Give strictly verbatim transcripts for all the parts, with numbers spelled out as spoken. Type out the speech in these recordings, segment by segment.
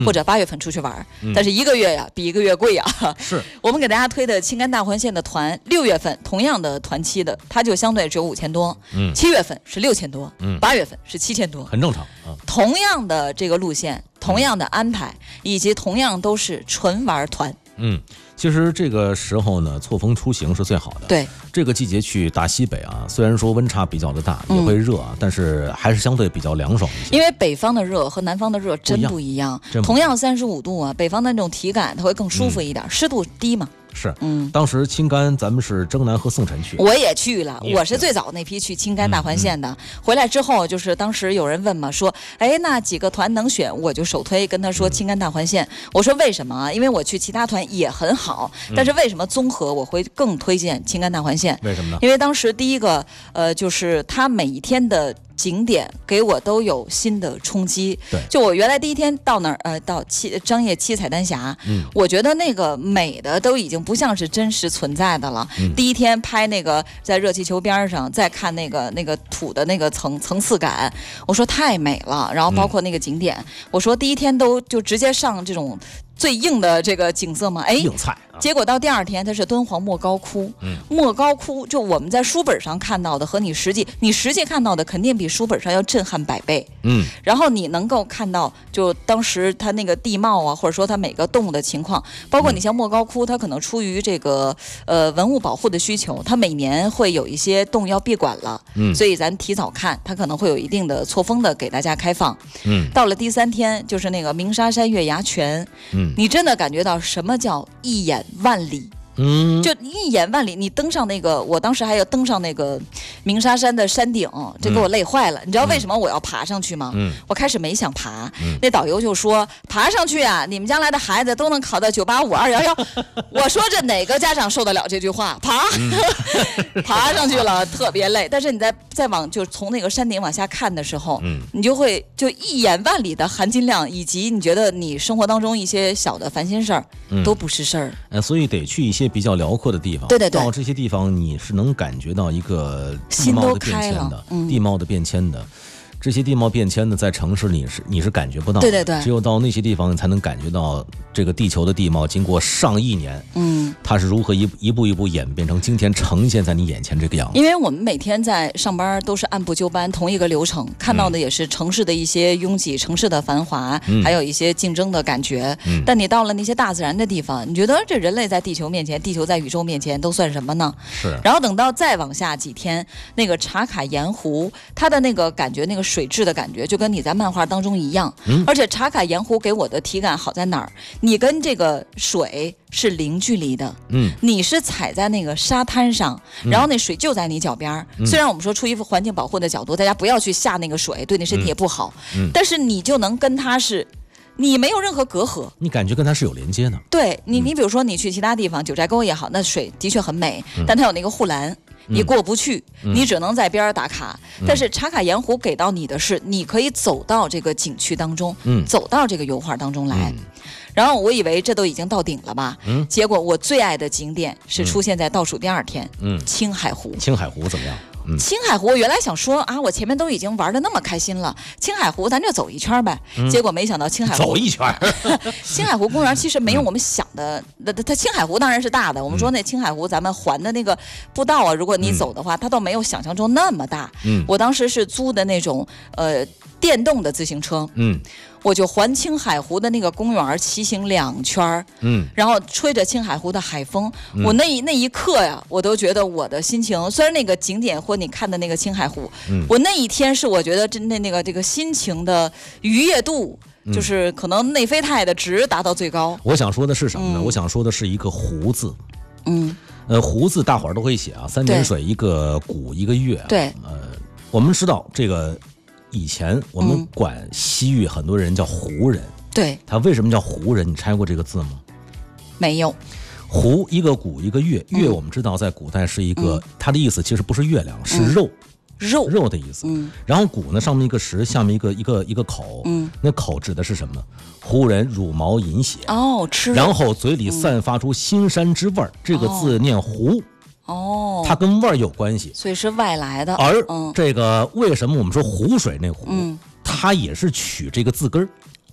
或者八月份出去玩，嗯、但是一个月呀比一个月贵呀。 是我们给大家推的青甘大环线的团，六月份同样的团期的，它就相对只有五千多，嗯，七月份是六千多，嗯，八月份是七千多， 很正常啊。 同样的这个路线，同样的安排，以及同样都是纯玩团， 嗯。其实这个时候呢，错峰出行是最好的。 对， 这个季节去大西北啊，虽然说温差比较的大，也会热啊，嗯、但是还是相对比较凉爽一些。 因为北方的热和南方的热真不一样， 一样同样三十五度啊，北方的那种体感它会更舒服一点，嗯、湿度低嘛。 是，嗯，当时青甘咱们是征南和宋晨去， 我也去了，我是最早那批去青甘大环线的。嗯嗯、回来之后，就是当时有人问嘛，说，哎，那几个团能选，我就首推跟他说青甘大环线。嗯、我说为什么啊？因为我去其他团也很好，但是为什么综合我会更推荐青甘大环线？ 为什么呢？ 因为当时第一个，呃，就是他每一天的景点给我都有新的冲击。 对， 就我原来第一天到那儿，呃，到七张掖七彩丹霞，嗯，我觉得那个美的都已经不像是真实存在的了。嗯、第一天拍那个在热气球边上，再看那个那个土的那个层层次感，我说太美了。然后包括那个景点，嗯、我说第一天都就直接上这种最硬的这个景色嘛，哎， 硬菜。 结果到第二天，它是敦煌莫高窟。嗯，莫高窟就我们在书本上看到的和你实际，你实际看到的肯定比书本上要震撼百倍。嗯，然后你能够看到，就当时它那个地貌啊，或者说它每个动物的情况，包括你像莫高窟，它可能出于这个呃文物保护的需求，它每年会有一些洞要闭馆了。嗯，所以咱提早看，它可能会有一定的错峰的给大家开放。嗯，到了第三天，就是那个鸣沙山月牙泉。嗯，你真的感觉到什么叫一眼万里。嗯，就一眼万里，你登上那个，我当时还要登上那个鸣沙山的山顶，这给我累坏了。嗯、你知道为什么我要爬上去吗？嗯，我开始没想爬，嗯、那导游就说爬上去啊，你们将来的孩子都能考到九八五二幺幺。我说这哪个家长受得了这句话？爬，嗯、爬上去了特别累，但是你再再往就从那个山顶往下看的时候，嗯，你就会就一眼万里的含金量，以及你觉得你生活当中一些小的烦心事儿、嗯、都不是事儿。 呃，所以得去一些比较辽阔的地方， 对对对， 到这些地方你是能感觉到一个地貌的变迁的，嗯、地貌的变迁的。这些地貌变迁的，在城市里是你是感觉不到的， 对对对， 只有到那些地方，你才能感觉到这个地球的地貌经过上亿年，嗯，它是如何一一步一步演变成今天呈现在你眼前这个样子。 因为我们每天在上班都是按部就班，同一个流程，看到的也是城市的一些拥挤、城市的繁华，嗯、还有一些竞争的感觉。嗯、但你到了那些大自然的地方，你觉得这人类在地球面前，地球在宇宙面前都算什么呢？ 是。 然后等到再往下几天，那个茶卡盐湖，它的那个感觉，那个水质的感觉就跟你在漫画当中一样，嗯、而且茶卡盐湖给我的体感好在哪儿？你跟这个水是零距离的，嗯，你是踩在那个沙滩上，然后那水就在你脚边。嗯、虽然我们说出于环境保护的角度，大家不要去下那个水，对你身体也不好，嗯、但是你就能跟它是。你没有任何隔阂， 你感觉跟它是有连接的。 对你，你比如说你去其他地方，九寨沟也好，那水的确很美，嗯、但它有那个护栏。你过不去，嗯、你只能在边儿打卡。嗯、但是茶卡盐湖给到你的是，你可以走到这个景区当中，嗯、走到这个油画当中来。嗯、然后我以为这都已经到顶了吧，嗯、结果我最爱的景点是出现在倒数第二天，嗯、青海湖。 青海湖怎么样？ 嗯、青海湖，我原来想说啊，我前面都已经玩的那么开心了，青海湖咱就走一圈呗。嗯、结果没想到青海湖走一圈， 青海湖公园其实没有我们想的，那它青海湖当然是大的。我们说那青海湖咱们环的那个步道啊，如果你走的话，嗯、它倒没有想象中那么大。嗯，我当时是租的那种呃电动的自行车。嗯。我就环青海湖的那个公园骑行两圈，嗯，然后吹着青海湖的海风，嗯、我那一那一刻呀，我都觉得我的心情，虽然那个景点或你看的那个青海湖，嗯，我那一天是我觉得真的那个这个心情的愉悦度，嗯、就是可能内啡肽的值达到最高。 我想说的是什么呢？嗯、我想说的是一个湖字， 嗯， 呃，湖字大伙儿都会写啊，三点水一个古一个月，啊， 对， 呃，我们知道这个。以前我们管西域很多人叫胡人， 嗯、对， 他为什么叫胡人？你拆过这个字吗？ 没有。 胡一个古一个月，月我们知道在古代是一个，嗯、它的意思其实不是月亮，是肉， 嗯、肉肉的意思。嗯、然后古呢，上面一个石，下面一个一个一个口，嗯、那口指的是什么？胡人茹毛饮血哦，吃， 然后嘴里散发出腥膻之味儿，嗯、这个字念胡。 哦， 它跟味儿有关系， 所以是外来的。 而这个为什么我们说湖水那湖，嗯、它也是取这个字根儿。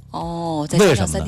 哦， 为什么呢？